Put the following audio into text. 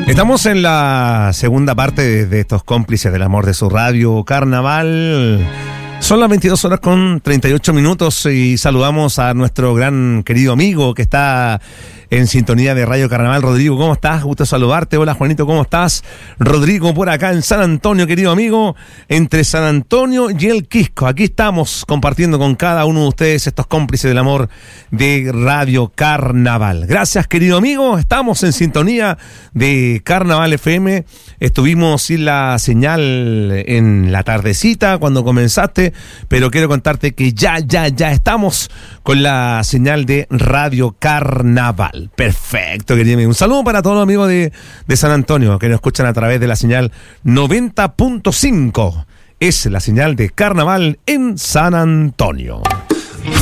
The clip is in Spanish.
Estamos en la segunda parte de estos cómplices del amor de su radio Carnaval. Son las 22 horas con 38 minutos y saludamos a nuestro gran querido amigo que está en sintonía de Radio Carnaval. Rodrigo, ¿cómo estás? Gusto saludarte. Hola, Juanito, ¿cómo estás? Rodrigo, por acá en San Antonio, querido amigo, entre San Antonio y el Quisco. Aquí estamos compartiendo con cada uno de ustedes estos cómplices del amor de Radio Carnaval. Gracias, querido amigo. Estamos en sintonía de Carnaval FM. Estuvimos sin la señal en la tardecita cuando comenzaste, pero quiero contarte que ya estamos con la señal de Radio Carnaval. Perfecto, querido amigo. Un saludo para todos los amigos de San Antonio que nos escuchan a través de la señal 90.5. Es la señal de Carnaval en San Antonio.